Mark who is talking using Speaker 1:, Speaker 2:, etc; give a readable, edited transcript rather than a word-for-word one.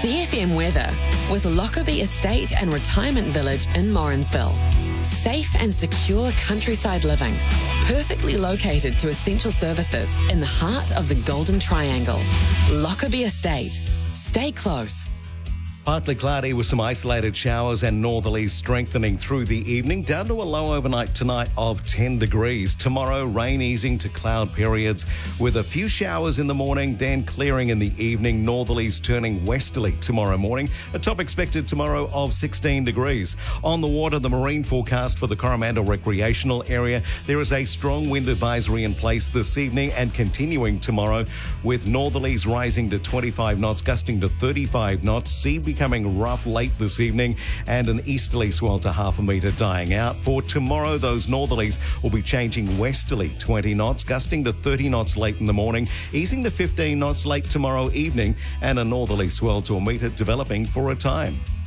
Speaker 1: CFM weather with Lockerbie Estate and Retirement Village in Morrinsville. Safe and secure countryside living, perfectly located to essential services in the heart of the Golden Triangle. Lockerbie Estate. Stay close.
Speaker 2: Partly cloudy with some isolated showers and northerlies strengthening through the evening, down to a low overnight tonight of 10 degrees. Tomorrow, rain easing to cloud periods with a few showers in the morning, then clearing in the evening. Northerlies turning westerly tomorrow morning. A top expected tomorrow of 16 degrees. On the water, the marine forecast for the Coromandel recreational area. There is a strong wind advisory in place this evening and continuing tomorrow, with northerlies rising to 25 knots, gusting to 35 knots. Sea becoming rough late this evening, and an easterly swell to half a metre dying out. For tomorrow, those northerlies will be changing westerly 20 knots, gusting to 30 knots late in the morning, easing to 15 knots late tomorrow evening, and a northerly swell to a metre developing for a time.